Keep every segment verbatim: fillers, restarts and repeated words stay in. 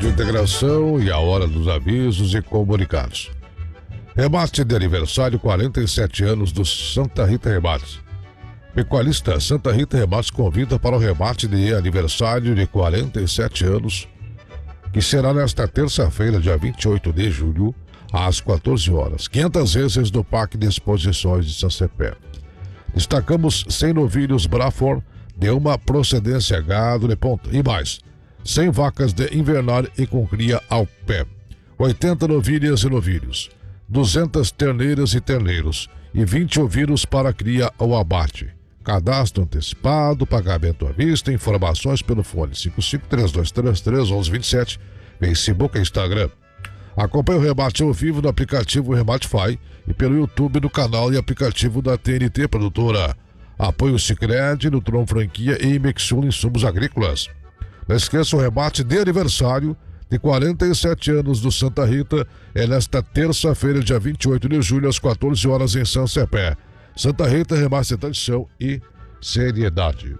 Rádio Integração e a hora dos avisos e comunicados. Remate de aniversário, quarenta e sete anos do Santa Rita Remates. Pecuarista Santa Rita Remates convida para o remate de aniversário de quarenta e sete anos, que será nesta terça-feira, dia vinte e oito de julho, às quatorze horas. quinhentas vezes do Parque de Exposições de São Cepé. Destacamos cem novilhos Braford de uma procedência gado de ponta e mais cem vacas de invernar e com cria ao pé, oitenta novilhas e novilhos, duzentas terneiras e terneiros e vinte ovinos para cria ao abate. Cadastro antecipado, pagamento à vista, informações pelo fone cinco cinco três dois três três um um dois sete, Facebook e Instagram. Acompanhe o remate ao vivo no aplicativo Rematefy e pelo YouTube no canal e aplicativo da T N T Produtora. Apoio Sicredi, Nutron Franquia e Mexul Insumos Agrícolas. Não esqueça, o remate de aniversário de quarenta e sete anos do Santa Rita é nesta terça-feira, dia vinte e oito de julho, às quatorze horas em São Cepé. Santa Rita, remate de tradição e seriedade.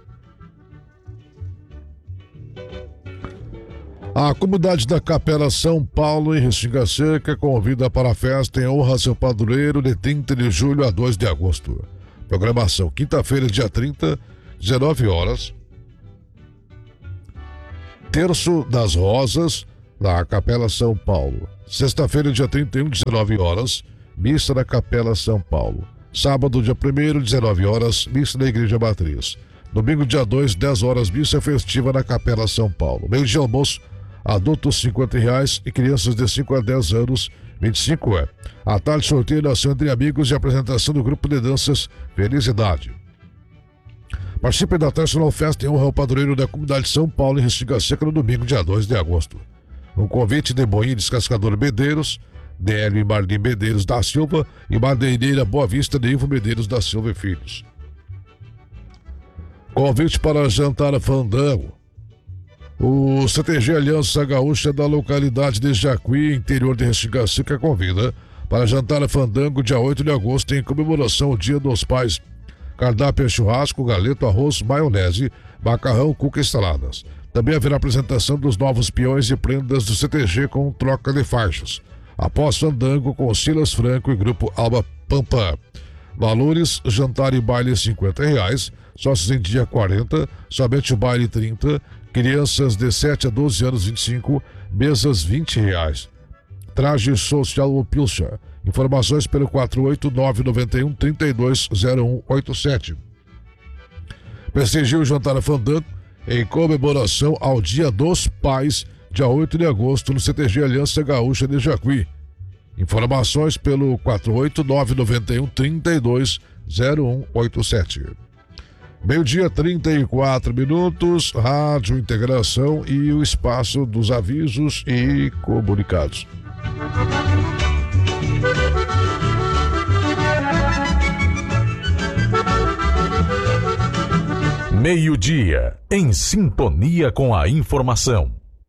A comunidade da Capela São Paulo, em Restinga Seca, convida para a festa em honra a seu padroeiro de trinta de julho a dois de agosto. Programação: quinta-feira, dia trinta, dezenove horas. Terço das Rosas, na Capela São Paulo. Sexta-feira, dia trinta e um, dezenove horas, missa na Capela São Paulo. Sábado, dia primeiro, dezenove horas, missa na Igreja Matriz. Domingo, dia dois, dez horas, missa festiva na Capela São Paulo. Meio de almoço, adultos cinquenta reais e crianças de cinco a dez anos, vinte e cinco é. À tarde, sorteio, nação entre amigos e apresentação do grupo de danças Felicidade. Participe da Tradicional Festa em honra ao padroeiro da comunidade São Paulo, em Restinga Seca, no domingo, dia dois de agosto. Um convite de Moinho Descascador Medeiros, D L e Marlim Medeiros da Silva e Madeireira Boa Vista de Ivo Medeiros da Silva e Filhos. Convite para jantar fandango. O C T G Aliança Gaúcha da localidade de Jacuí, interior de Restinga Seca, convida para jantar fandango dia oito de agosto em comemoração ao Dia dos Pais. Cardápio é churrasco, galeto, arroz, maionese, macarrão, cuca e saladas. Também haverá apresentação dos novos peões e prendas do C T G com troca de faixas. Após fandango com Silas Franco e grupo Alba Pampa. Valores: jantar e baile cinquenta reais, sócios em dia quarenta, somente o baile trinta, crianças de sete a doze anos vinte e cinco, mesas vinte reais. Traje social ou pilcha. Informações pelo quatro oito nove nove um, três dois zero um oito sete. Prestigie o jantar fandango em comemoração ao Dia dos Pais, dia oito de agosto, no C T G Aliança Gaúcha de Jacuí. Informações pelo quatro oito nove nove um, três dois zero um oito sete. Meio-dia, trinta e quatro minutos, Rádio Integração e o espaço dos avisos e comunicados. Meio-dia, em sintonia com a informação.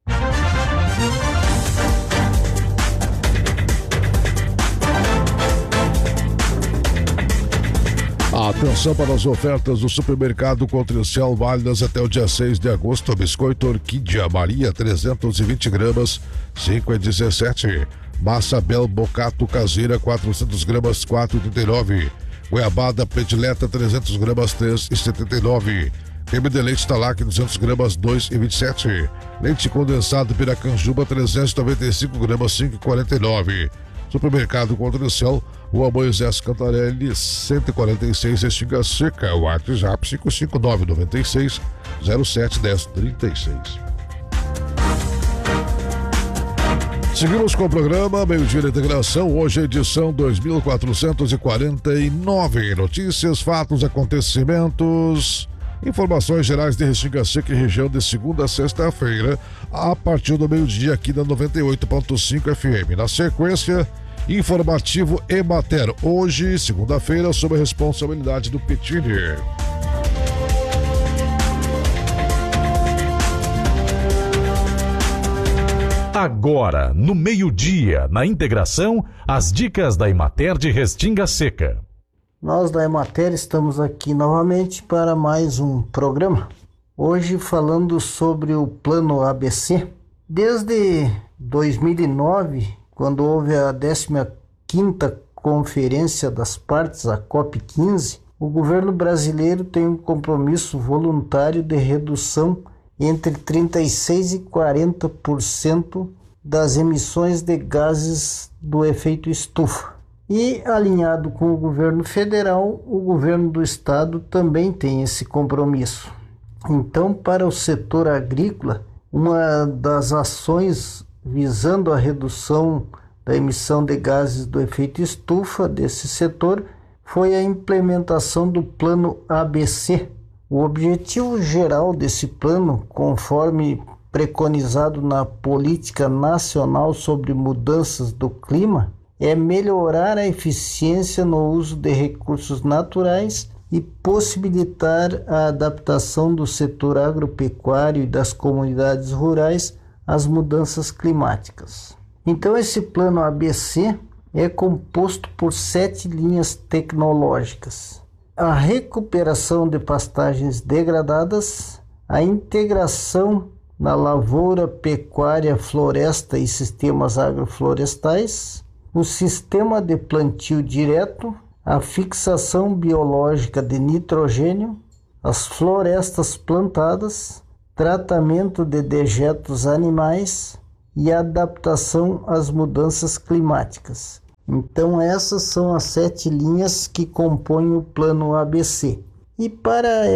Atenção para as ofertas do supermercado Cotricel, válidas até o dia seis de agosto. Biscoito Orquídea Maria, trezentos e vinte gramas, cinco e dezessete. Massa Bel Bocato caseira, quatrocentas gramas, quatro e trinta e nove. Goiabada Predileta, trezentas gramas, três e setenta e nove. Creme de leite Talac, duzentas gramas, dois e vinte e sete. Leite condensado Piracanjuba, trezentas e noventa e cinco gramas, cinco e quarenta e nove. Supermercado Cotricel, Rua Moisés Cantarelli, cento e quarenta e seis, Restinga Seca. WhatsApp cinco cinco nove nove seis zero sete um zero três seis. Seguimos com o programa Meio-Dia de Integração, hoje edição dois mil quatrocentos e quarenta e nove. Notícias, fatos, acontecimentos, informações gerais de Restinga Seca e região de segunda a sexta-feira, a partir do meio-dia aqui da noventa e oito ponto cinco F M. Na sequência, informativo Emater, hoje, segunda-feira, sob a responsabilidade do Petini. Agora, no meio-dia, na integração, as dicas da Emater de Restinga Seca. Nós da Emater estamos aqui novamente para mais um programa. Hoje falando sobre o plano A B C, Desde dois mil e nove, quando houve a décima quinta Conferência das Partes, a COP quinze, o governo brasileiro tem um compromisso voluntário de redução entre trinta e seis por cento e quarenta por cento das emissões de gases do efeito estufa. E, alinhado com o governo federal, o governo do estado também tem esse compromisso. Então, para o setor agrícola, uma das ações visando a redução da emissão de gases do efeito estufa desse setor foi a implementação do Plano A B C. O objetivo geral desse plano, conforme preconizado na Política Nacional sobre Mudanças do Clima, é melhorar a eficiência no uso de recursos naturais e possibilitar a adaptação do setor agropecuário e das comunidades rurais às mudanças climáticas. Então, esse plano A B C é composto por sete linhas tecnológicas: a recuperação de pastagens degradadas, a integração na lavoura, pecuária, floresta e sistemas agroflorestais, o sistema de plantio direto, a fixação biológica de nitrogênio, as florestas plantadas, tratamento de dejetos animais e adaptação às mudanças climáticas. Então, essas são as sete linhas que compõem o plano A B C. E para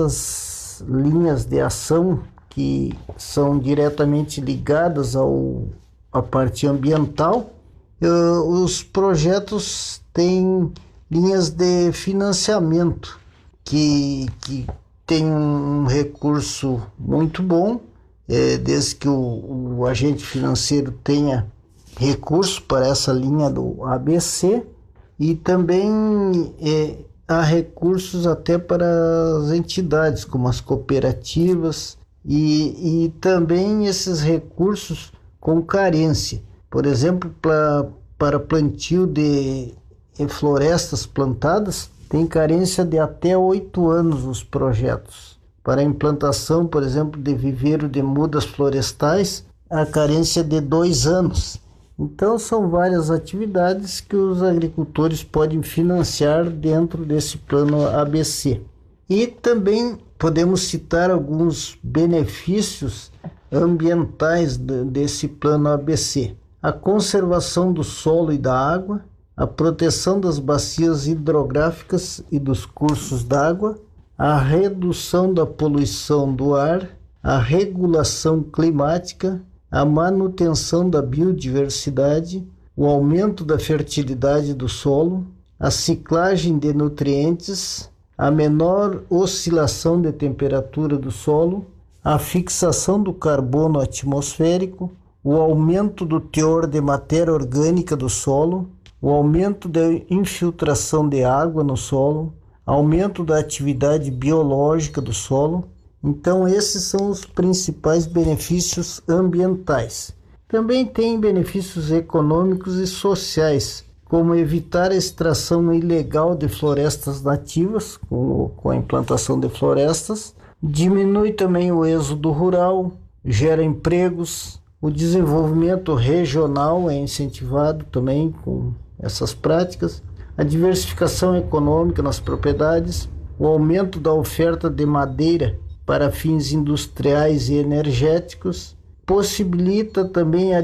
essas linhas de ação que são diretamente ligadas ao, à parte ambiental, uh, os projetos têm linhas de financiamento que, que tem um recurso muito bom, é, desde que o, o agente financeiro tenha recurso para essa linha do A B C, e também é, há recursos até para as entidades, como as cooperativas, e, e também esses recursos com carência. Por exemplo, pra, para plantio de florestas plantadas, tem carência de até oito anos os projetos. Para a implantação, por exemplo, de viveiro de mudas florestais, a carência de dois anos. Então, são várias atividades que os agricultores podem financiar dentro desse plano A B C. E também podemos citar alguns benefícios ambientais desse plano A B C: a conservação do solo e da água, a proteção das bacias hidrográficas e dos cursos d'água, a redução da poluição do ar, a regulação climática, a manutenção da biodiversidade, o aumento da fertilidade do solo, a ciclagem de nutrientes, a menor oscilação de temperatura do solo, a fixação do carbono atmosférico, o aumento do teor de matéria orgânica do solo, o aumento da infiltração de água no solo, aumento da atividade biológica do solo. Então, esses são os principais benefícios ambientais. Também tem benefícios econômicos e sociais, como evitar a extração ilegal de florestas nativas, com, com a implantação de florestas, diminui também o êxodo rural, gera empregos, o desenvolvimento regional é incentivado também com essas práticas, a diversificação econômica nas propriedades, o aumento da oferta de madeira para fins industriais e energéticos, possibilita também a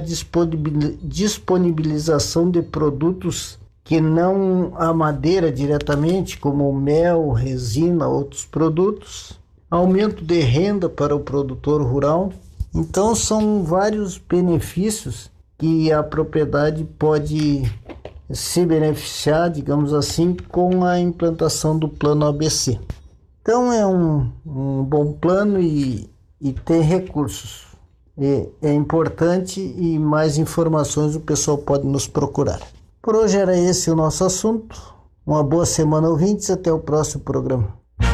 disponibilização de produtos que não a madeira diretamente, como mel, resina, outros produtos, aumento de renda para o produtor rural. Então, são vários benefícios que a propriedade pode se beneficiar, digamos assim, com a implantação do plano A B C. Então, é um, um bom plano e, e tem recursos. É, é importante, e mais informações o pessoal pode nos procurar. Por hoje era esse o nosso assunto. Uma boa semana, ouvintes. Até o próximo programa.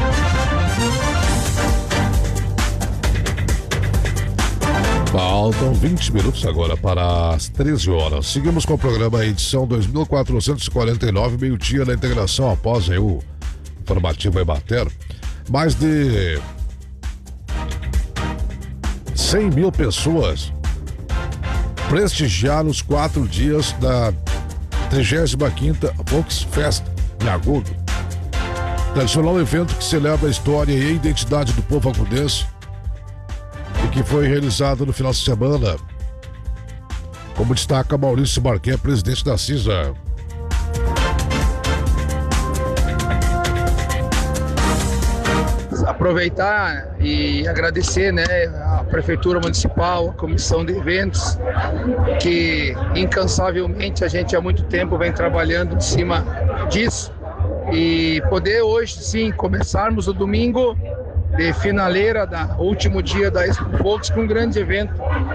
Faltam vinte minutos agora para as treze horas. Seguimos com o programa edição dois mil quatrocentos e quarenta e nove, meio-dia na integração após aí, o informativo Emater. Mais de cem mil pessoas prestigiar os quatro dias da trigésima quinta Volksfest em Agudo. Tradicional evento que celebra a história e a identidade do povo agudense e que foi realizado no final de semana, como destaca Maurício Marquet, presidente da CISA. Aproveitar e agradecer, né, a Prefeitura Municipal, a Comissão de Eventos, que incansavelmente a gente há muito tempo vem trabalhando em cima disso, e poder hoje sim começarmos o domingo de finaleira, da último dia da Expo Volks, com um grande evento,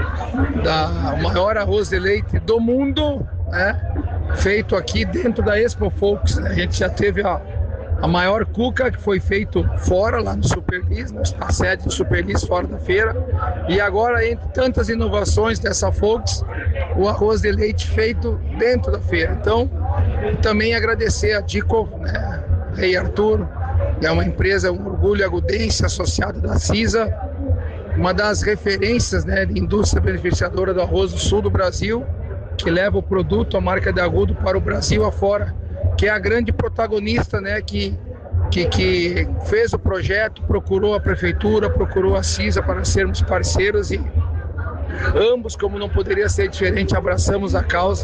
da o maior arroz de leite do mundo, né, feito aqui dentro da Expo Volks. A gente já teve a A maior cuca, que foi feito fora, lá no Superlis, na sede do Superlis, fora da feira. E agora, entre tantas inovações dessa Volks, o arroz de leite feito dentro da feira. Então, também agradecer a Dico, né, Rei Arthur, que é uma empresa, um orgulho agudense, associada da CISA, uma das referências, né, de indústria beneficiadora do arroz do sul do Brasil, que leva o produto, a marca de Agudo, para o Brasil afora, que é a grande protagonista, né, que, que, que fez o projeto, procurou a Prefeitura, procurou a CISA para sermos parceiros, e ambos, como não poderia ser diferente, abraçamos a causa,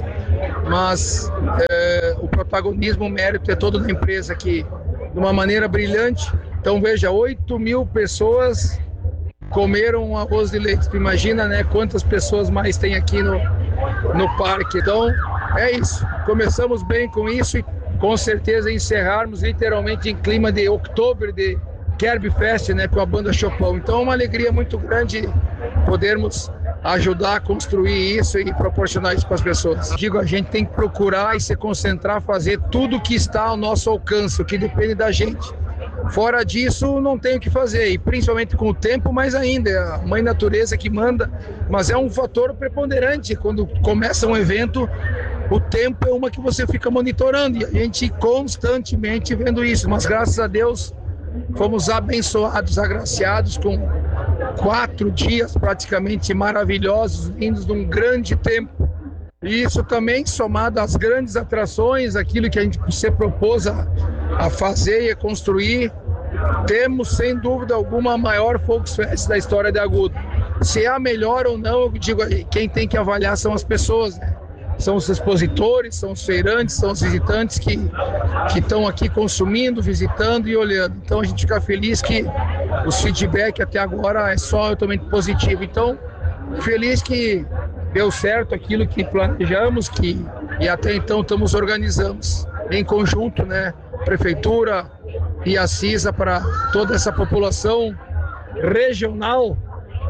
mas é, o protagonismo, o mérito é todo da empresa, que de uma maneira brilhante. Então veja, oito mil pessoas comeram arroz de leite. Tu imagina, né, quantas pessoas mais tem aqui no, no parque. Então é isso, começamos bem com isso e com certeza encerrarmos literalmente em clima de outubro, de Kerb Fest, né, com a banda Chopin. Então é uma alegria muito grande podermos ajudar a construir isso e proporcionar isso para as pessoas. Digo, a gente tem que procurar e se concentrar, fazer tudo que está ao nosso alcance, o que depende da gente. Fora disso, não tem o que fazer, e principalmente com o tempo, mais ainda, é a mãe natureza que manda, mas é um fator preponderante. Quando começa um evento, o tempo é uma que você fica monitorando, e a gente constantemente vendo isso, mas graças a Deus fomos abençoados, agraciados com quatro dias praticamente maravilhosos, vindos de um grande tempo. E isso também somado às grandes atrações, aquilo que a gente se propôs a, a fazer e a construir, temos sem dúvida alguma a maior Volksfest da história de Agudo. Se é a melhor ou não, eu digo, quem tem que avaliar são as pessoas, né? São os expositores, são os feirantes, são os visitantes que que estão aqui consumindo, visitando e olhando. Então a gente fica feliz que os feedback até agora é só altamente positivo. Então, feliz que deu certo aquilo que planejamos, que e até então estamos organizando em conjunto, né, Prefeitura e a CISA, para toda essa população regional,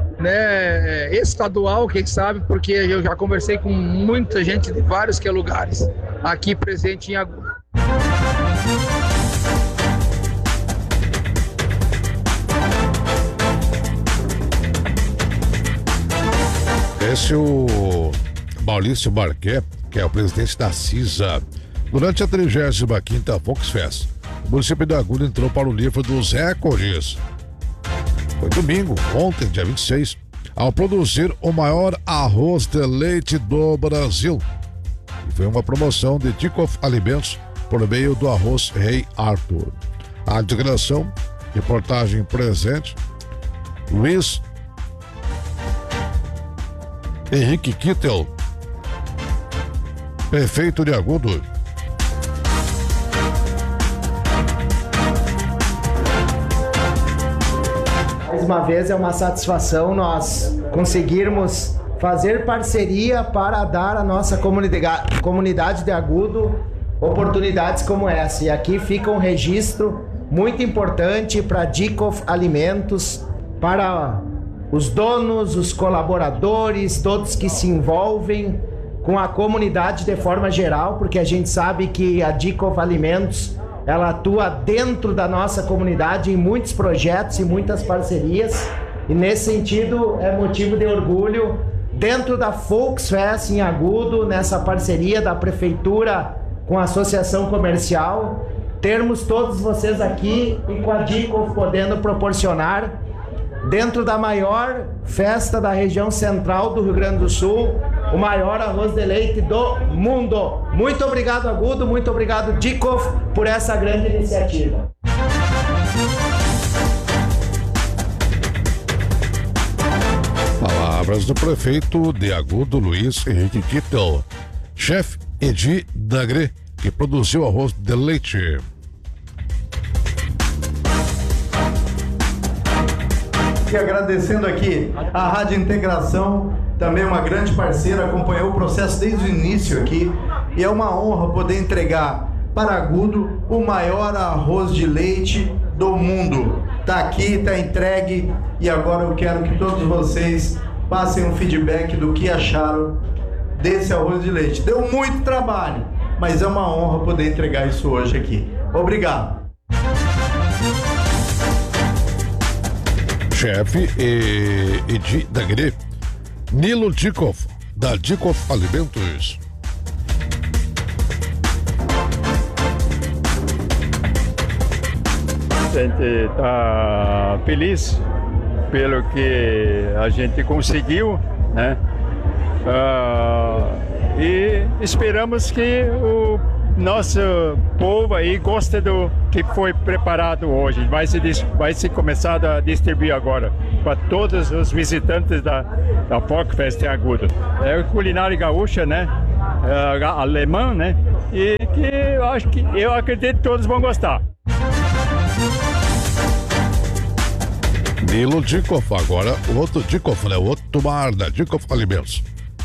né, estadual, quem sabe, porque eu já conversei com muita gente de vários que lugares aqui presente em Agudo. Esse é o Maurício Marquet, que é o presidente da CISA. Durante a trigésima quinta Volksfest, o município de Agudo entrou para o livro dos recordes. Foi domingo, ontem, dia vinte e seis, ao produzir o maior arroz de leite do Brasil. E foi uma promoção de Dikoff Alimentos por meio do arroz Rei Arthur. A digressão, reportagem presente, Luiz Henrique Kittel, prefeito de Agudo. Mais uma vez é uma satisfação nós conseguirmos fazer parceria para dar à nossa comunidade, comunidade de Agudo oportunidades como essa. E aqui fica um registro muito importante para a Dikoff Alimentos, para os donos, os colaboradores, todos que se envolvem com a comunidade de forma geral, porque a gente sabe que a Dikoff Alimentos, ela atua dentro da nossa comunidade em muitos projetos e muitas parcerias, e nesse sentido é motivo de orgulho dentro da Volksfest em Agudo, nessa parceria da Prefeitura com a Associação Comercial, termos todos vocês aqui e com a Dikoff podendo proporcionar, dentro da maior festa da região central do Rio Grande do Sul, o maior arroz de leite do mundo. Muito obrigado, Agudo, muito obrigado, Dikoff, por essa grande iniciativa. Palavras do prefeito de Agudo, Luiz Henrique Kittel. Chefe Edi Dagre, que produziu arroz de leite. E agradecendo aqui a Rádio Integração, também uma grande parceira, acompanhou o processo desde o início aqui, e é uma honra poder entregar para Agudo o maior arroz de leite do mundo. Tá aqui, tá entregue, e agora eu quero que todos vocês passem um feedback do que acharam desse arroz de leite. Deu muito trabalho, mas é uma honra poder entregar isso hoje aqui. Obrigado. Chefe Edi Dagre, Nilo Dikoff, da Dikoff Alimentos. A gente está feliz pelo que a gente conseguiu, né? Uh, e esperamos que o nosso povo aí goste do que foi preparado hoje. Vai se, vai se começar a distribuir agora para todos os visitantes da, da Folkfest em Agudo. É culinária gaúcha, né? É, alemã, né? E que eu acho que eu acredito que todos vão gostar. Nilo Dikoff, agora o outro Dikoff, né? O outro Tomar da Dikoff Alimentos.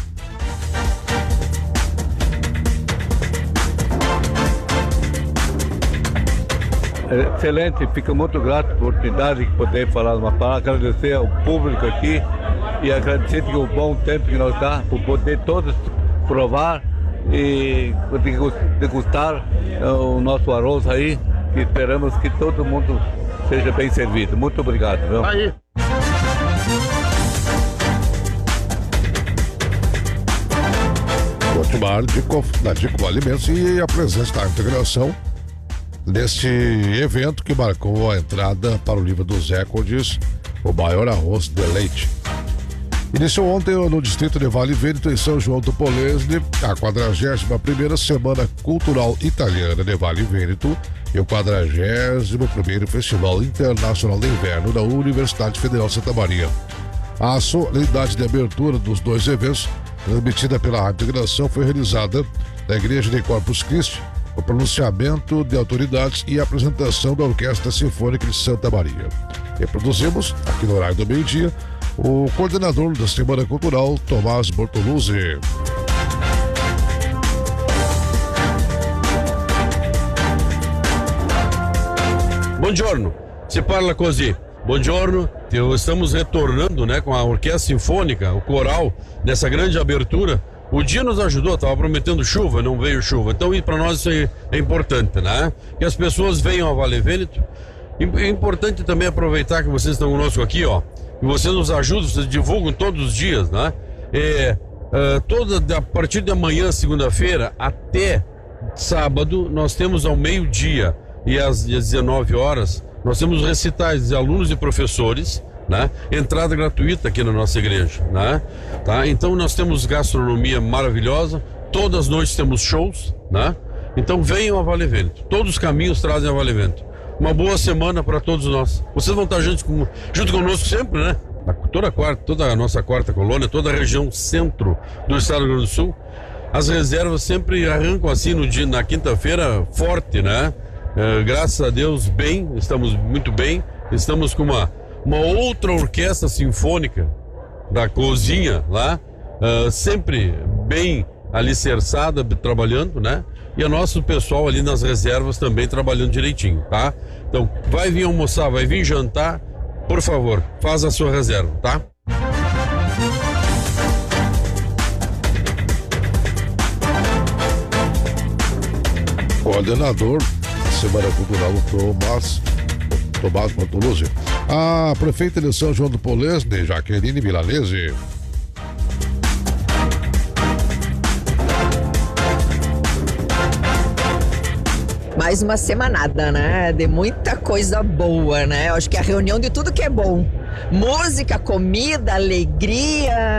Excelente, fico muito grato por a oportunidade de poder falar uma palavra, agradecer ao público aqui e agradecer o bom tempo que nos dá por poder todos provar e degustar o nosso arroz aí, que esperamos que todo mundo seja bem servido. Muito obrigado. Viu? Aí. Otmar Dikoff, da Dikoff Alimentos, e a presença da integração neste evento que marcou a entrada para o livro dos recordes, o maior arroz de leite. Iniciou ontem no distrito de Vale Vêneto, em São João do Polesne, a quadragésima primeira Semana Cultural Italiana de Vale Vêneto e o quadragésimo primeiro Festival Internacional de Inverno da Universidade Federal de Santa Maria. A solenidade de abertura dos dois eventos, transmitida pela Rádio Integração, foi realizada na Igreja de Corpus Christi, o pronunciamento de autoridades e a apresentação da Orquestra Sinfônica de Santa Maria. Reproduzimos, aqui no horário do meio-dia, o coordenador da Semana Cultural, Tomás Bortoluzzi. Buongiorno, se parla così. Buongiorno, estamos retornando, né, com a Orquestra Sinfônica, o coral, nessa grande abertura. O dia nos ajudou, estava prometendo chuva, não veio chuva. Então, para nós isso é, é importante, né? Que as pessoas venham a Vale Vêneto. É importante também aproveitar que vocês estão conosco aqui, ó. E vocês nos ajudam, vocês divulgam todos os dias, né? É, é, toda, a partir de amanhã, segunda-feira, até sábado, nós temos ao meio-dia e às dezenove horas, nós temos recitais de alunos e professores, né? Entrada gratuita aqui na nossa igreja, né? Tá? Então nós temos gastronomia maravilhosa, todas as noites temos shows, né? Então venham a Vale Vêneto, todos os caminhos trazem a Vale Vêneto. Uma boa semana para todos nós. Vocês vão estar junto, com, junto conosco sempre, né? Toda a, quarta, toda a nossa quarta colônia, toda a região centro do estado do Rio Grande do Sul. As reservas sempre arrancam assim no dia, na quinta-feira, forte, né? É, graças a Deus, bem, estamos muito bem. Estamos com uma Uma outra orquestra sinfônica da cozinha lá, uh, sempre bem alicerçada, trabalhando, né? E o nosso pessoal ali nas reservas também trabalhando direitinho, tá? Então, vai vir almoçar, vai vir jantar, por favor, faz a sua reserva, tá? Coordenador da Semana Cultural, Tomás, Tomás Bortoluzzi. A prefeita de São João do Polesne, Jaqueline Milanese. Mais uma semanada, né? De muita coisa boa, né? Eu acho que é a reunião de tudo que é bom. Música, comida, alegria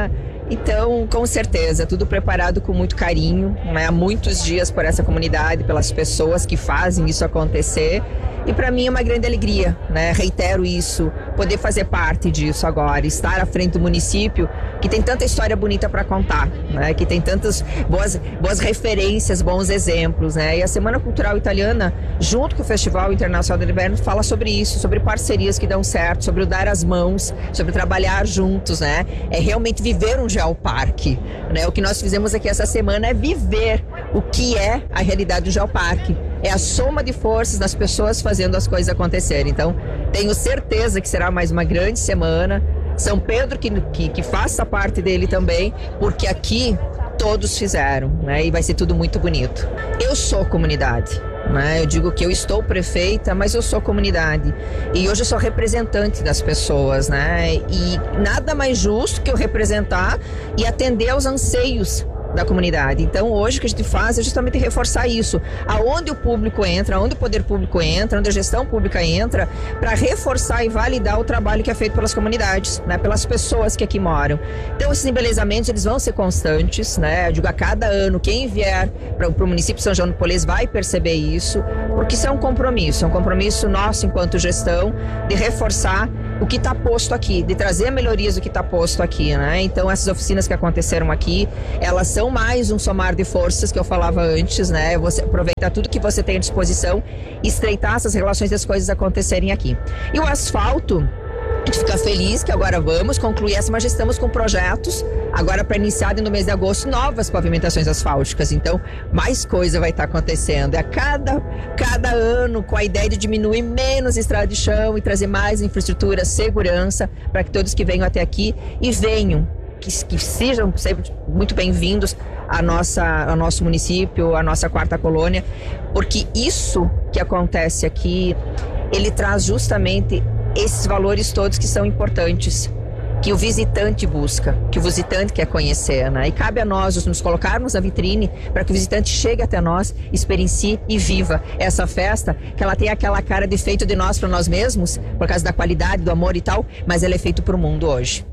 Então, com certeza, tudo preparado com muito carinho, né? Há muitos dias por essa comunidade, pelas pessoas que fazem isso acontecer. E para mim é uma grande alegria, né? Reitero isso, poder fazer parte disso agora, estar à frente do município que tem tanta história bonita para contar, né? Que tem tantas boas, boas referências, bons exemplos, né? E a Semana Cultural Italiana, junto com o Festival Internacional do Inverno, fala sobre isso, sobre parcerias que dão certo, sobre o dar as mãos, sobre trabalhar juntos, né? É realmente viver um geoparque, né? O que nós fizemos aqui essa semana é viver o que é a realidade do geoparque. É a soma de forças das pessoas fazendo as coisas acontecerem. Então, tenho certeza que será mais uma grande semana. São Pedro que, que, que faça parte dele também, porque aqui todos fizeram, né? E vai ser tudo muito bonito. Eu sou comunidade, né? Eu digo que eu estou prefeita, mas eu sou comunidade. E hoje eu sou representante das pessoas, né? E nada mais justo que eu representar e atender aos anseios da comunidade. Então hoje o que a gente faz é justamente reforçar isso, aonde o público entra, aonde o poder público entra, onde a gestão pública entra, para reforçar e validar o trabalho que é feito pelas comunidades, né, pelas pessoas que aqui moram. Então esses embelezamentos eles vão ser constantes, né? Eu digo, a cada ano quem vier para o município de São João do Polês vai perceber isso, porque isso é um compromisso, é um compromisso nosso enquanto gestão de reforçar o que está posto aqui, de trazer melhorias do que está posto aqui, né? Então essas oficinas que aconteceram aqui, elas são mais um somar de forças que eu falava antes, né? Você aproveitar tudo que você tem à disposição e estreitar essas relações das coisas acontecerem aqui. E o asfalto, a gente fica feliz que agora vamos concluir essa, mas já estamos com projetos agora para iniciar no mês de agosto novas pavimentações asfálticas. Então mais coisa vai estar acontecendo. É a cada, cada ano com a ideia de diminuir menos estrada de chão e trazer mais infraestrutura, segurança para que todos que venham até aqui e venham Que, que sejam sempre muito bem-vindos à nossa, ao nosso município, à nossa quarta colônia, porque isso que acontece aqui, ele traz justamente esses valores todos que são importantes, que o visitante busca, que o visitante quer conhecer, né? E cabe a nós nos colocarmos na vitrine para que o visitante chegue até nós, experiencie e viva essa festa, que ela tem aquela cara de feito de nós para nós mesmos, por causa da qualidade, do amor e tal, mas ela é feito para o mundo hoje.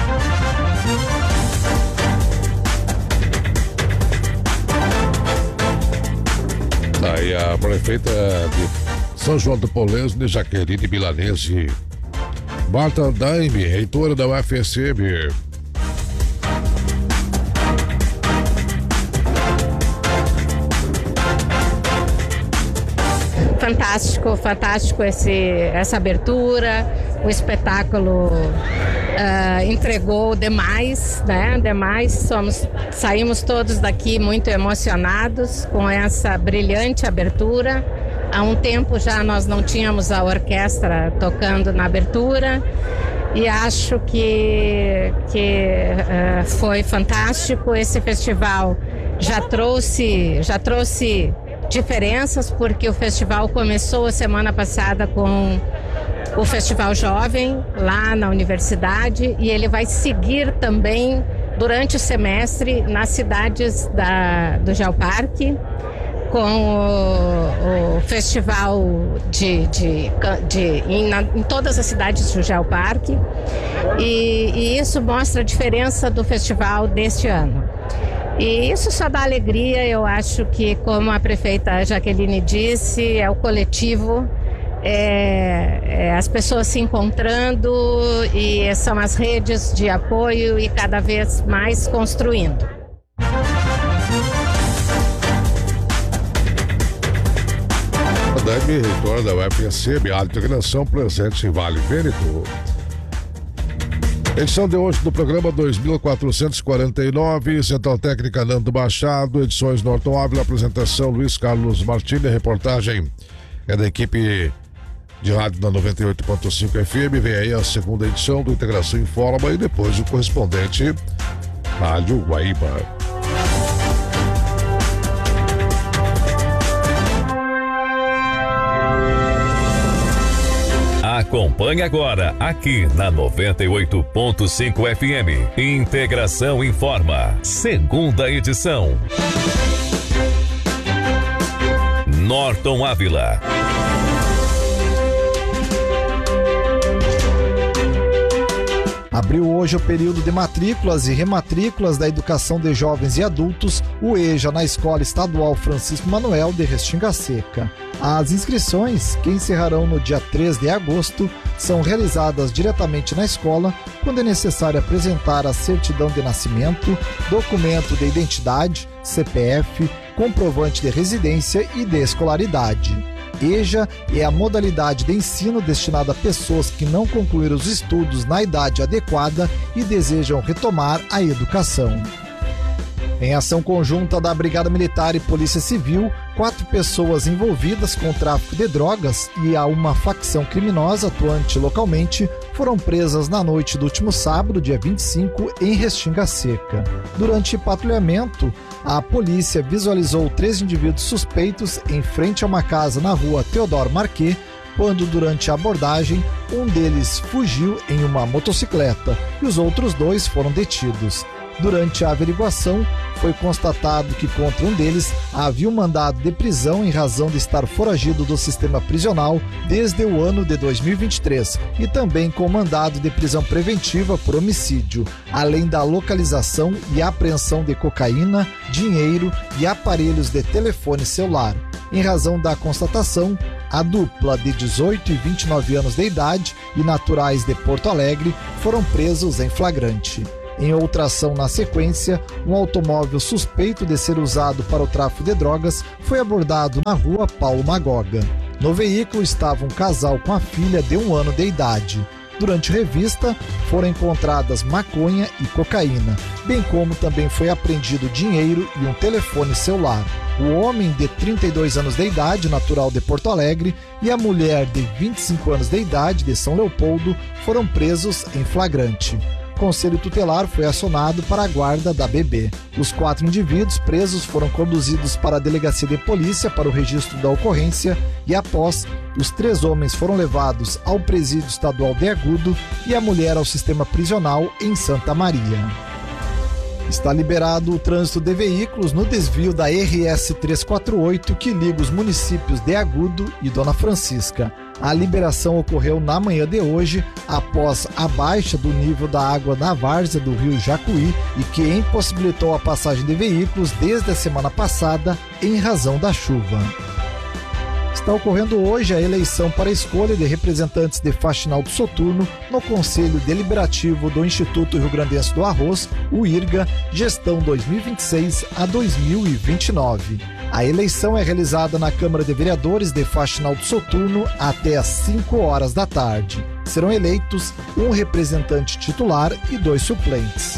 Aí a prefeita de São João do Polês, Jaqueline Milanese. Marta Daime, reitora da U F S M. Fantástico, fantástico esse, essa abertura, o espetáculo uh, entregou demais, né? Demais, somos, saímos todos daqui muito emocionados com essa brilhante abertura. Há um tempo já nós não tínhamos a orquestra tocando na abertura e acho que, que uh, foi fantástico. Esse festival já trouxe, já trouxe diferenças, porque o festival começou a semana passada com o Festival Jovem lá na universidade e ele vai seguir também durante o semestre nas cidades da, do Geoparque, com o, o festival de, de, de, em, na, em todas as cidades do Geoparque e, e isso mostra a diferença do festival deste ano. E isso só dá alegria. Eu acho que, como a prefeita Jaqueline disse, é o coletivo, é, é as pessoas se encontrando e são as redes de apoio e cada vez mais construindo. A Daime, reitora da U F S M, a integração presente em Vale Vêneto. Edição de hoje do programa dois mil quatrocentos e quarenta e nove, Central Técnica Nando Machado, edições Norton Ávila, apresentação Luiz Carlos Martini, reportagem é da equipe de rádio da noventa e oito ponto cinco F M. Vem aí a segunda edição do Integração Informa e depois o correspondente Rádio Guaíba. Acompanhe agora, aqui na noventa e oito ponto cinco F M. Integração Informa, segunda edição. Norton Ávila. Abriu hoje o período de matrículas e rematrículas da Educação de Jovens e Adultos, o EJA, na Escola Estadual Francisco Manuel de Restinga Seca. As inscrições, que encerrarão no dia três de agosto, são realizadas diretamente na escola, quando é necessário apresentar a certidão de nascimento, documento de identidade, C P F, comprovante de residência e de escolaridade. EJA é a modalidade de ensino destinada a pessoas que não concluíram os estudos na idade adequada e desejam retomar a educação. Em ação conjunta da Brigada Militar e Polícia Civil, quatro pessoas envolvidas com o tráfico de drogas e a uma facção criminosa atuante localmente foram presas na noite do último sábado, dia vinte e cinco, em Restinga Seca. Durante patrulhamento, a polícia visualizou três indivíduos suspeitos em frente a uma casa na rua Teodoro Marquet, quando, durante a abordagem, um deles fugiu em uma motocicleta e os outros dois foram detidos. Durante a averiguação, foi constatado que contra um deles havia um mandado de prisão em razão de estar foragido do sistema prisional desde o ano de dois mil e vinte e três e também com mandado de prisão preventiva por homicídio, além da localização e apreensão de cocaína, dinheiro e aparelhos de telefone celular. Em razão da constatação, a dupla de dezoito e vinte e nove anos de idade e naturais de Porto Alegre foram presos em flagrante. Em outra ação na sequência, um automóvel suspeito de ser usado para o tráfico de drogas foi abordado na rua Paulo Magoga. No veículo estava um casal com a filha de um ano de idade. Durante revista, foram encontradas maconha e cocaína, bem como também foi apreendido dinheiro e um telefone celular. O homem de trinta e dois anos de idade, natural de Porto Alegre, e a mulher de vinte e cinco anos de idade, de São Leopoldo, foram presos em flagrante. O Conselho Tutelar foi acionado para a guarda da bebê. Os quatro indivíduos presos foram conduzidos para a delegacia de polícia para o registro da ocorrência e, após, os três homens foram levados ao presídio estadual de Agudo e a mulher ao sistema prisional em Santa Maria. Está liberado o trânsito de veículos no desvio da R S trezentos e quarenta e oito que liga os municípios de Agudo e Dona Francisca. A liberação ocorreu na manhã de hoje, após a baixa do nível da água na várzea do rio Jacuí e que impossibilitou a passagem de veículos desde a semana passada em razão da chuva. Está ocorrendo hoje a eleição para a escolha de representantes de Faxinal do Soturno no Conselho Deliberativo do Instituto Rio Grandense do Arroz, o IRGA, gestão dois mil e vinte e seis a dois mil e vinte e nove. A eleição é realizada na Câmara de Vereadores de Faxinal do Soturno até às cinco horas da tarde. Serão eleitos um representante titular e dois suplentes.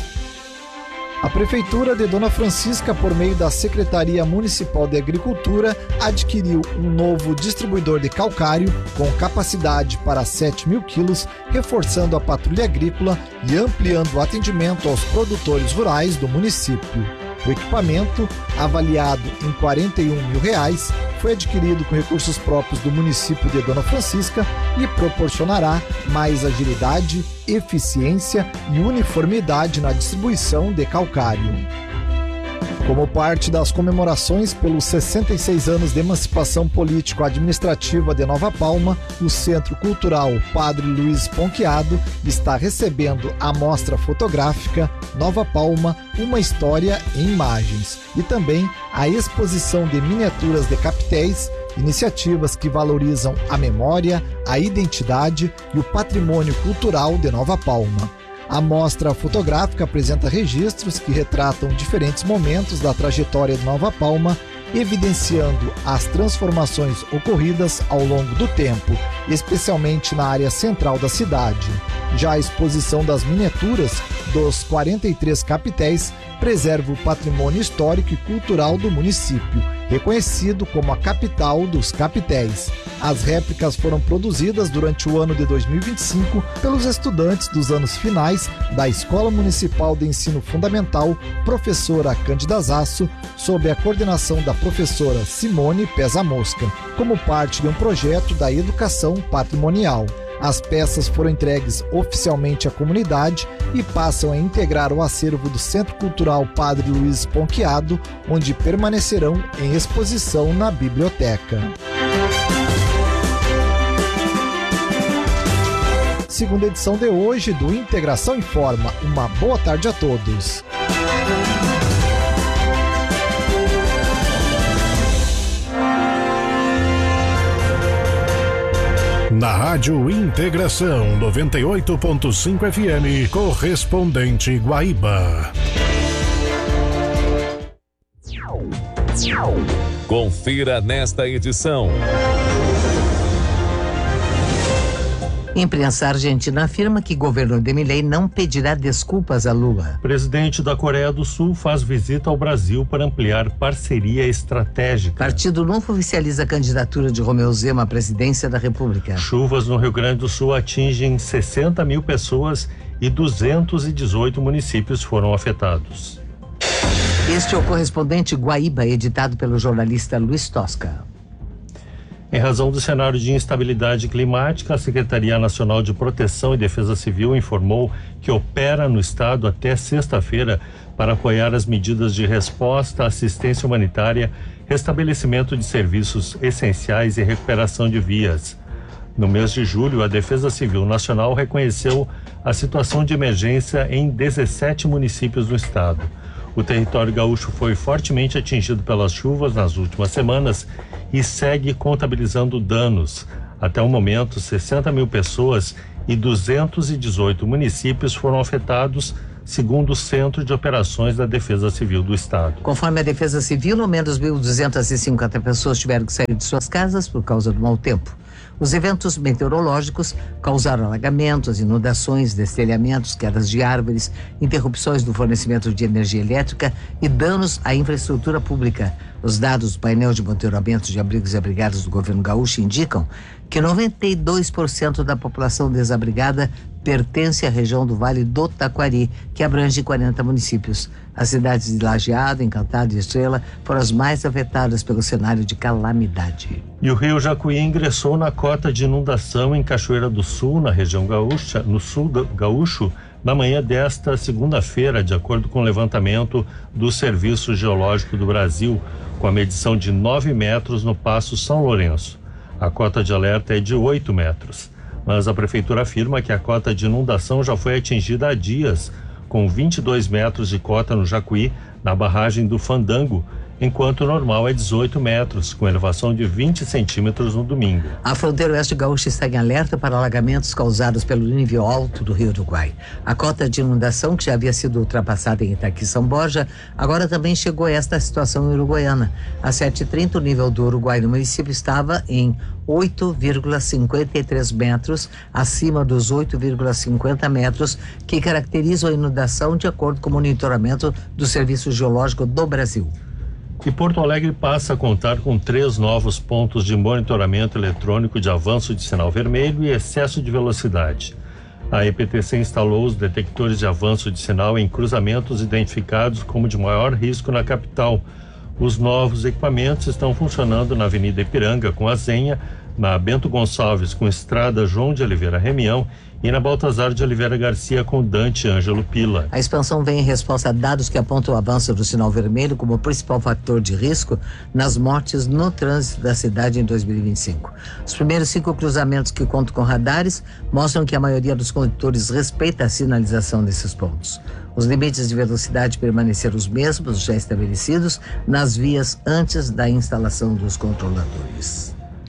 A Prefeitura de Dona Francisca, por meio da Secretaria Municipal de Agricultura, adquiriu um novo distribuidor de calcário com capacidade para sete mil quilos, reforçando a patrulha agrícola e ampliando o atendimento aos produtores rurais do município. O equipamento, avaliado em quarenta e um mil reais, foi adquirido com recursos próprios do município de Dona Francisca e proporcionará mais agilidade, eficiência e uniformidade na distribuição de calcário. Como parte das comemorações pelos sessenta e seis anos de emancipação político-administrativa de Nova Palma, o Centro Cultural Padre Luiz Ponquiado está recebendo a mostra fotográfica Nova Palma, uma história em imagens, e também a exposição de miniaturas de capitéis, iniciativas que valorizam a memória, a identidade e o patrimônio cultural de Nova Palma. A mostra fotográfica apresenta registros que retratam diferentes momentos da trajetória de Nova Palma, evidenciando as transformações ocorridas ao longo do tempo, especialmente na área central da cidade. Já a exposição das miniaturas dos quarenta e três capitéis preserva o patrimônio histórico e cultural do município, reconhecido como a capital dos capitéis. As réplicas foram produzidas durante o ano de dois mil e vinte e cinco pelos estudantes dos anos finais da Escola Municipal de Ensino Fundamental Professora Cândida Zasso, sob a coordenação da professora Simone Pesa Mosca, como parte de um projeto da educação patrimonial. As peças foram entregues oficialmente à comunidade e passam a integrar o acervo do Centro Cultural Padre Luiz Ponquiado, onde permanecerão em exposição na biblioteca. segunda edição de hoje do Integração Informa. Uma boa tarde a todos. Na Rádio Integração noventa e oito ponto cinco F M, correspondente Guaíba. Confira nesta edição. Imprensa argentina afirma que o governo de Milei não pedirá desculpas a Lula. Presidente da Coreia do Sul faz visita ao Brasil para ampliar parceria estratégica. Partido Novo oficializa a candidatura de Romeu Zema à presidência da República. Chuvas no Rio Grande do Sul atingem sessenta mil pessoas e duzentos e dezoito municípios foram afetados. Este é o correspondente Guaíba, editado pelo jornalista Luiz Tosca. Em razão do cenário de instabilidade climática, a Secretaria Nacional de Proteção e Defesa Civil informou que opera no estado até sexta-feira para apoiar as medidas de resposta à assistência humanitária, restabelecimento de serviços essenciais e recuperação de vias. No mês de julho, a Defesa Civil Nacional reconheceu a situação de emergência em dezessete municípios do estado. O território gaúcho foi fortemente atingido pelas chuvas nas últimas semanas e segue contabilizando danos. Até o momento, sessenta mil pessoas e duzentos e dezoito municípios foram afetados, segundo o Centro de Operações da Defesa Civil do Estado. Conforme a Defesa Civil, ao menos mil duzentas e cinquenta pessoas tiveram que sair de suas casas por causa do mau tempo. Os eventos meteorológicos causaram alagamentos, inundações, destelhamentos, quedas de árvores, interrupções do fornecimento de energia elétrica e danos à infraestrutura pública. Os dados do painel de monitoramento de abrigos e abrigados do governo gaúcho indicam que noventa e dois por cento da população desabrigada pertence à região do Vale do Taquari, que abrange quarenta municípios. As cidades de Lajeado, Encantado e Estrela foram as mais afetadas pelo cenário de calamidade. E o rio Jacuí ingressou na cota de inundação em Cachoeira do Sul, na região gaúcha, no sul do gaúcho, na manhã desta segunda-feira, de acordo com o levantamento do Serviço Geológico do Brasil, com a medição de nove metros no Passo São Lourenço. A cota de alerta é de oito metros. Mas a prefeitura afirma que a cota de inundação já foi atingida há dias, com vinte e dois metros de cota no Jacuí, na barragem do Fandango, enquanto o normal é dezoito metros, com elevação de vinte centímetros no domingo. A fronteira oeste gaúcha está em alerta para alagamentos causados pelo nível alto do Rio Uruguai. A cota de inundação, que já havia sido ultrapassada em Itaqui São Borja, agora também chegou a esta situação em Uruguaiana. Às sete e trinta, o nível do Uruguai no município estava em oito vírgula cinquenta e três metros, acima dos oito vírgula cinquenta metros que caracterizam a inundação, de acordo com o monitoramento do Serviço Geológico do Brasil. E Porto Alegre passa a contar com três novos pontos de monitoramento eletrônico de avanço de sinal vermelho e excesso de velocidade. A E P T C instalou os detectores de avanço de sinal em cruzamentos identificados como de maior risco na capital. Os novos equipamentos estão funcionando na Avenida Ipiranga com a Zenha, na Bento Gonçalves com Estrada João de Oliveira Remião e na Baltazar de Oliveira Garcia com Dante Ângelo Pila. A expansão vem em resposta a dados que apontam o avanço do sinal vermelho como principal fator de risco nas mortes no trânsito da cidade em dois mil e vinte e cinco. Os primeiros cinco cruzamentos que contam com radares mostram que a maioria dos condutores respeita a sinalização desses pontos. Os limites de velocidade permaneceram os mesmos já estabelecidos nas vias antes da instalação dos controladores.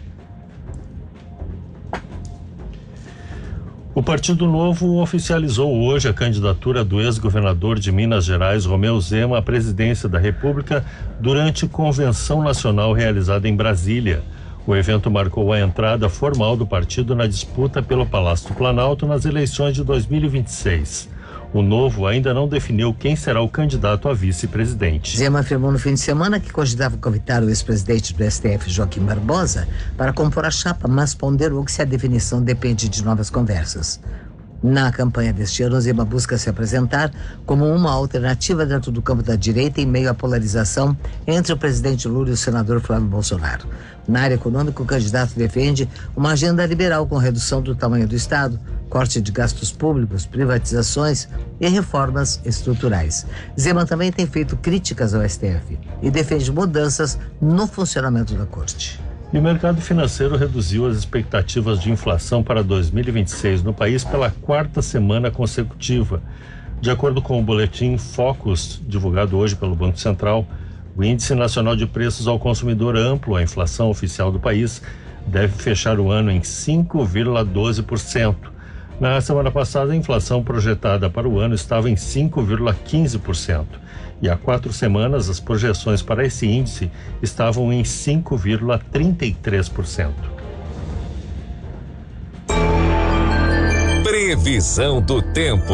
O Partido Novo oficializou hoje a candidatura do ex-governador de Minas Gerais, Romeu Zema, à presidência da República durante convenção nacional realizada em Brasília. O evento marcou a entrada formal do partido na disputa pelo Palácio do Planalto nas eleições de dois mil e vinte e seis. O Novo ainda não definiu quem será o candidato a vice-presidente. Zema afirmou no fim de semana que cogitava convidar o ex-presidente do S T F, Joaquim Barbosa, para compor a chapa, mas ponderou que se a definição depende de novas conversas. Na campanha deste ano, Zema busca se apresentar como uma alternativa dentro do campo da direita em meio à polarização entre o presidente Lula e o senador Flávio Bolsonaro. Na área econômica, o candidato defende uma agenda liberal com redução do tamanho do Estado, corte de gastos públicos, privatizações e reformas estruturais. Zema também tem feito críticas ao S T F e defende mudanças no funcionamento da Corte. E o mercado financeiro reduziu as expectativas de inflação para dois mil e vinte e seis no país pela quarta semana consecutiva. De acordo com o boletim Focus, divulgado hoje pelo Banco Central, o Índice Nacional de Preços ao Consumidor Amplo, a inflação oficial do país, deve fechar o ano em cinco vírgula doze por cento. Na semana passada, a inflação projetada para o ano estava em cinco vírgula quinze por cento. E há quatro semanas, as projeções para esse índice estavam em cinco vírgula trinta e três por cento. Previsão do tempo.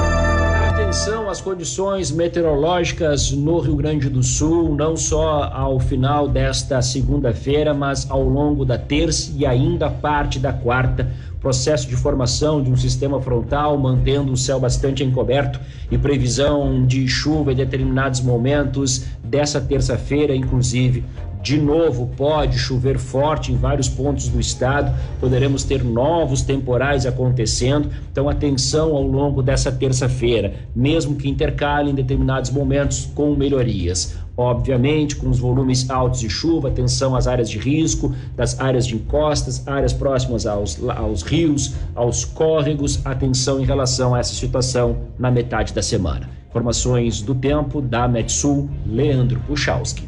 Atenção às condições meteorológicas no Rio Grande do Sul, não só ao final desta segunda-feira, mas ao longo da terça e ainda parte da quarta. Processo de formação de um sistema frontal, mantendo o céu bastante encoberto e previsão de chuva em determinados momentos dessa terça-feira, inclusive. De novo, pode chover forte em vários pontos do estado, poderemos ter novos temporais acontecendo, então atenção ao longo dessa terça-feira, mesmo que intercale em determinados momentos com melhorias. Obviamente, com os volumes altos de chuva, atenção às áreas de risco, das áreas de encostas, áreas próximas aos, aos rios, aos córregos, atenção em relação a essa situação na metade da semana. Informações do tempo da Metsul, Leandro Puchalski.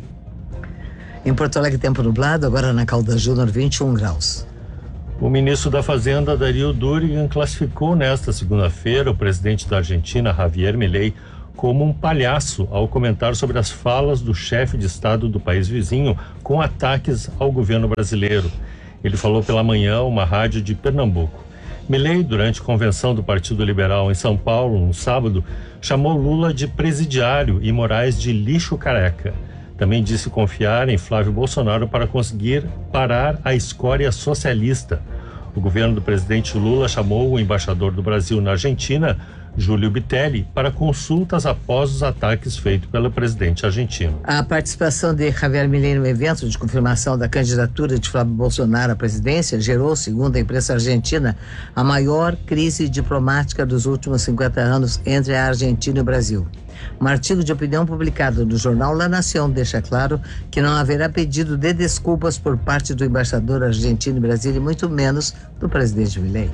Em Porto Alegre, tempo nublado, agora na Caldas Júnior, vinte e um graus. O ministro da Fazenda, Darío Durigan, classificou nesta segunda-feira o presidente da Argentina, Javier Milei, como um palhaço ao comentar sobre as falas do chefe de Estado do país vizinho com ataques ao governo brasileiro. Ele falou pela manhã a uma rádio de Pernambuco. Milei, durante convenção do Partido Liberal em São Paulo, no sábado, chamou Lula de presidiário e Moraes de lixo careca. Também disse confiar em Flávio Bolsonaro para conseguir parar a escória socialista. O governo do presidente Lula chamou o embaixador do Brasil na Argentina, Júlio Bitelli, para consultas após os ataques feitos pelo presidente argentino. A participação de Javier Milei no evento de confirmação da candidatura de Flávio Bolsonaro à presidência gerou, segundo a imprensa argentina, a maior crise diplomática dos últimos cinquenta anos entre a Argentina e o Brasil. Um artigo de opinião publicado no jornal La Nación deixa claro que não haverá pedido de desculpas por parte do embaixador argentino em Brasília e muito menos do presidente Milei.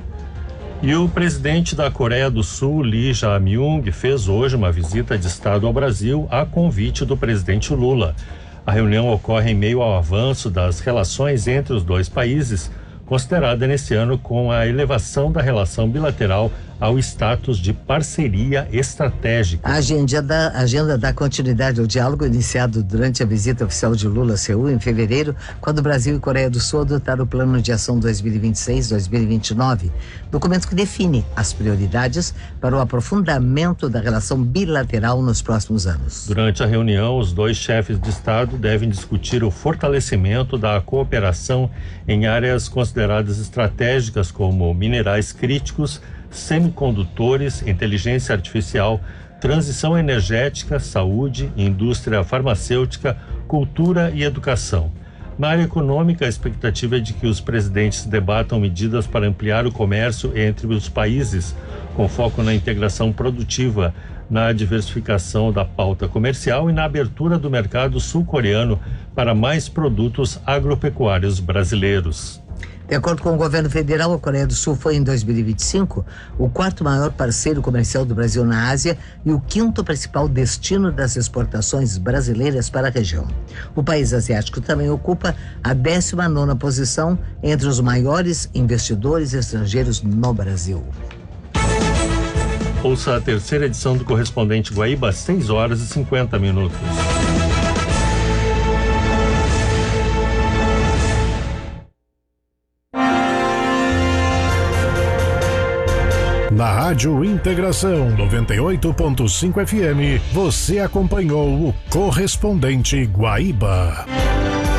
E o presidente da Coreia do Sul, Lee Jae-myung, fez hoje uma visita de Estado ao Brasil a convite do presidente Lula. A reunião ocorre em meio ao avanço das relações entre os dois países, considerada nesse ano com a elevação da relação bilateral ao status de parceria estratégica. A agenda da, a agenda dá continuidade ao diálogo iniciado durante a visita oficial de Lula a Seul em fevereiro, quando o Brasil e Coreia do Sul adotaram o Plano de Ação dois mil e vinte e seis a dois mil e vinte e nove, documento que define as prioridades para o aprofundamento da relação bilateral nos próximos anos. Durante a reunião, os dois chefes de Estado devem discutir o fortalecimento da cooperação em áreas consideradas estratégicas como minerais críticos, semicondutores, inteligência artificial, transição energética, saúde, indústria farmacêutica, cultura e educação. Na área econômica, a expectativa é de que os presidentes debatam medidas para ampliar o comércio entre os países, com foco na integração produtiva, na diversificação da pauta comercial e na abertura do mercado sul-coreano para mais produtos agropecuários brasileiros. De acordo com o governo federal, a Coreia do Sul foi, em dois mil e vinte e cinco, o quarto maior parceiro comercial do Brasil na Ásia e o quinto principal destino das exportações brasileiras para a região. O país asiático também ocupa a décima nona posição entre os maiores investidores estrangeiros no Brasil. Ouça a terceira edição do Correspondente Guaíba às seis horas e cinquenta minutos. Na Rádio Integração noventa e oito ponto cinco F M, você acompanhou o Correspondente Guaíba.